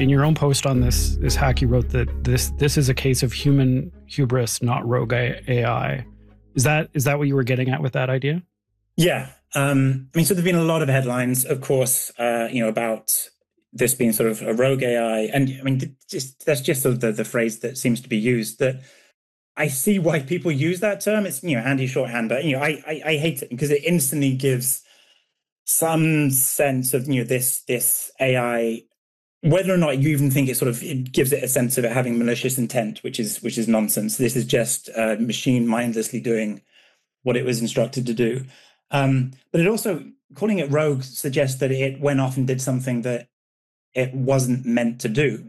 in your own post on this hack, you wrote that this is a case of human hubris, not rogue AI. Is that what you were getting at with that idea? Yeah. So there've been a lot of headlines, of course, about this being sort of a rogue AI. And that's just sort of the phrase that seems to be used. That I see why people use that term. It's, handy shorthand, but, I hate it because it instantly gives some sense of, this AI, whether or not you even think it gives it a sense of it having malicious intent, which is nonsense. This is just a machine mindlessly doing what it was instructed to do. But it also, calling it rogue suggests that it went off and did something that it wasn't meant to do.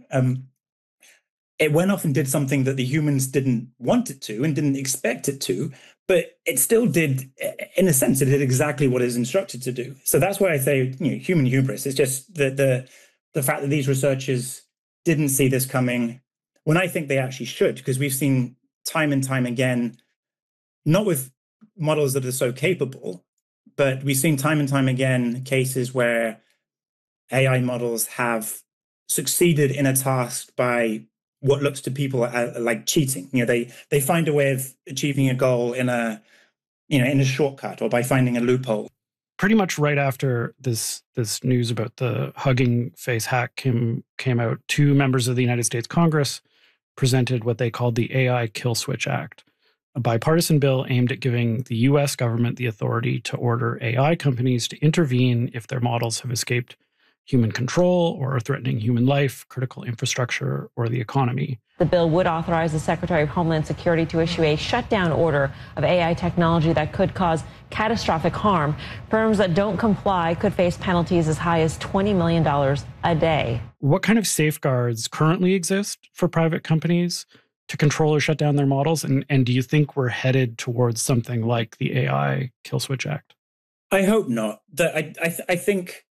It went off and did something that the humans didn't want it to and didn't expect it to, but it still did, in a sense, it did exactly what it was instructed to do. So that's why I say, human hubris. It's just the fact that these researchers didn't see this coming, when I think they actually should, because we've seen time and time again, not with models that are so capable, but we've seen time and time again cases where AI models have succeeded in a task by what looks to people like cheating. They find a way of achieving a goal in a shortcut or by finding a loophole. Pretty much right after this news about the Hugging Face hack came out, two members of the United States Congress presented what they called the AI Kill Switch Act, a bipartisan bill aimed at giving the U.S. government the authority to order AI companies to intervene if their models have escaped human control or are threatening human life, critical infrastructure, or the economy. The bill would authorize the Secretary of Homeland Security to issue a shutdown order of AI technology that could cause catastrophic harm. Firms that don't comply could face penalties as high as $20 million a day. What kind of safeguards currently exist for private companies to control or shut down their models? And do you think we're headed towards something like the AI Kill Switch Act? I hope not. I think,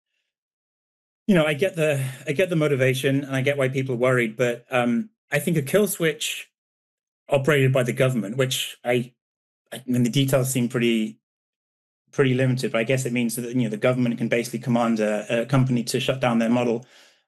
I get the motivation and I get why people are worried, but I think a kill switch operated by the government, which the details seem pretty limited, but I guess it means that the government can basically command a company to shut down their model.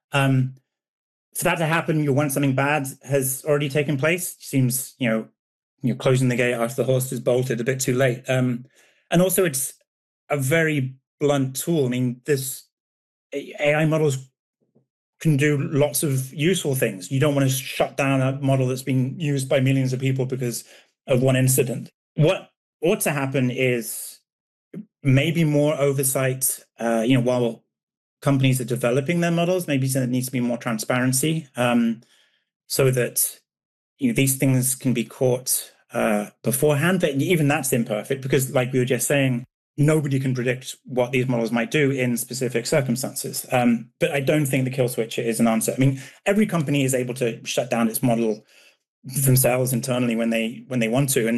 For that to happen, once something bad has already taken place, seems closing the gate after the horse is bolted a bit too late. And also, it's a very blunt tool. This AI models can do lots of useful things. You don't want to shut down a model that's being used by millions of people because of one incident. What ought to happen is maybe more oversight, while companies are developing their models. Maybe there needs to be more transparency so that these things can be caught beforehand. But even that's imperfect because, like we were just saying, nobody can predict what these models might do in specific circumstances. But I don't think the kill switch is an answer. Every company is able to shut down its model themselves internally when they want to. And